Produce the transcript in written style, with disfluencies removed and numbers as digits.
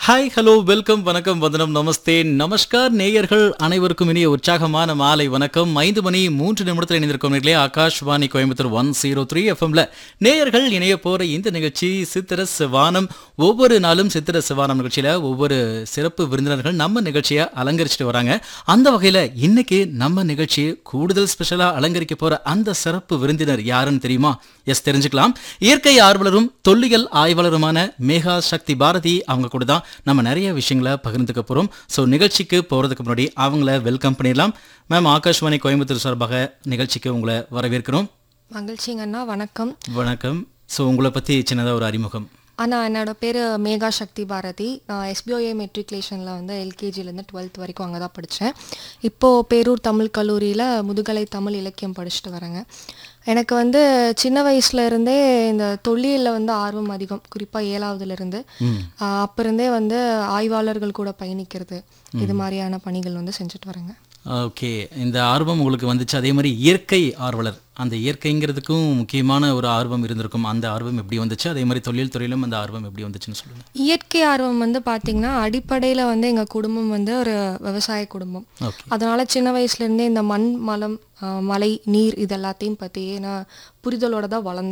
Hi hello welcome வணக்கம் வந்தனம் நமஸ்தே நமஸ்கார் நேயர்கள் அனைவருக்கும் இனிய உற்சாகமான மாலை வணக்கம் 5 மணி 3 நிமிடத்தில் இணைந்திருக்கும் நேர்களே ஆகாஷ்வாணி கோயம்புத்தூர் 103 எஃப்எம்ல நேயர்கள் இணைய போற இந்த நிகழ்ச்சி சித்திர சிவானம். ஒவ்வொரு நாளும் சித்திர சிவானம் நிகழ்ச்சியில ஒவ்வொரு சிறப்பு விருந்தினர்கள் நம்ம நிகழ்ச்சியை அலங்கரிச்சுட்டு வராங்க. அந்த வகையில இன்னைக்கு நம்ம நிகழ்ச்சியை கூடுதல் ஸ்பெஷலா அலங்கரிக்க போற அந்த சிறப்பு விருந்தினர் யாருன்னு தெரியுமா? எஸ், தெரிஞ்சுக்கலாம். இயற்கை ஆர்வலரும் தொல்லியல் ஆய்வாளருமான மேகா சக்தி பாரதி அவங்க கூட தான் நம்ம நிறைய விஷயங்களை பகிர்ந்துக்க போறோம். ஸோ நிகழ்ச்சிக்கு போறதுக்கு முன்னாடி அவங்கள வெல்கம் பண்ணிடலாம். மேம், ஆகாஷ்வாணி கோயம்புத்தூர் சார்பாக நிகழ்ச்சிக்கு உங்களை வரவேற்கிறோம். மகிழ்ச்சிங்க அண்ணா, வணக்கம். வணக்கம். ஸோ உங்களை பத்தி சின்னதாக ஒரு அறிமுகம். அண்ணா, என்னோட பேர் மேகா சக்தி பாரதி. நான் எஸ்பிஓஏ மெட்ரிகுலேஷனில் வந்து எல்கேஜிலேருந்து 12th வரைக்கும் அங்கே தான் படித்தேன். இப்போது பேரூர் தமிழ் கல்லூரியில் முதுகலை தமிழ் இலக்கியம் படிச்சுட்டு வரேங்க. எனக்கு வந்து சின்ன வயசுல இருந்தே இந்த தொல்லியலில் வந்து ஆர்வம் அதிகம், குறிப்பாக 7வதுலேருந்து. அப்போ இருந்தே வந்து ஆய்வாளர்கள் கூட பயணிக்கிறது, இது மாதிரியான பணிகள் வந்து செஞ்சுட்டு வரேங்க. ஓகே, இந்த ஆர்வம் உங்களுக்கு வந்துச்சு. அதே மாதிரி இயற்கை ஆர்வலர், அந்த இயற்கைங்கிறதுக்கும் முக்கியமான ஒரு ஆர்வம் இருந்திருக்கும். அந்த ஆர்வம் எப்படி வந்துச்சு? அதே மாதிரி தொழில் துறையிலும் அந்த ஆர்வம் எப்படி வந்துச்சுன்னு சொல்லுங்க. இயற்கை ஆர்வம் வந்து பார்த்தீங்கன்னா, அடிப்படையில் வந்து எங்கள் குடும்பம் வந்து ஒரு விவசாய குடும்பம். அதனால சின்ன வயசுலேருந்தே இந்த மண், மலம், மலை, நீர் இது எல்லாத்தையும் பற்றி நான் புரிதலோட தான் வளர்ந்தேன்.